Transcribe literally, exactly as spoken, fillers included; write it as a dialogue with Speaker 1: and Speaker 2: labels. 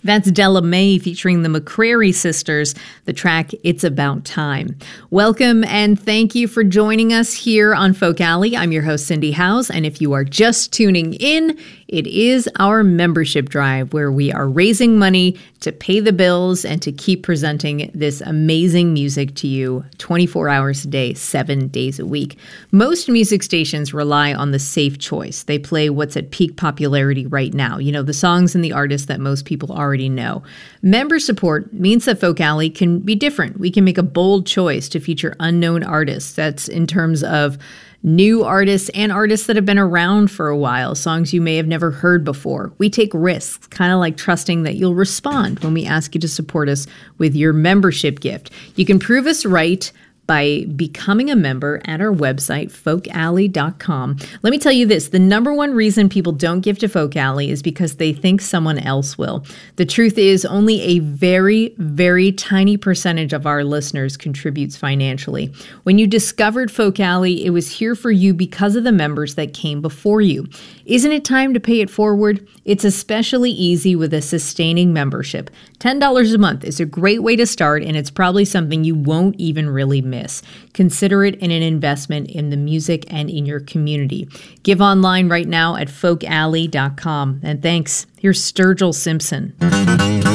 Speaker 1: That's Della Mae featuring the McCrary Sisters, the track It's About Time. Welcome and thank you for joining us here on Folk Alley. I'm your host, Cindy Howes, and if you are just tuning in, it is our membership drive where we are raising money to pay the bills and to keep presenting this amazing music to you twenty-four hours a day, seven days a week. Most music stations rely on the safe choice. They play what's at peak popularity right now, you know, the songs and the artists that most people already know. Member support means that Folk Alley can be different. We can make a bold choice to feature unknown artists. That's in terms of new artists and artists that have been around for a while, songs you may have never heard before. We take risks, kind of like trusting that you'll respond when we ask you to support us with your membership gift. You can prove us right by becoming a member at our website, folk alley dot com. Let me tell you this, the number one reason people don't give to Folk Alley is because they think someone else will. The truth is only a very, very tiny percentage of our listeners contributes financially. When you discovered Folk Alley, it was here for you because of the members that came before you. Isn't it time to pay it forward? It's especially easy with a sustaining membership. ten dollars a month is a great way to start, and it's probably something you won't even really miss. Consider it in an investment in the music and in your community. Give online right now at folk alley dot com. And thanks. Here's Sturgill Simpson.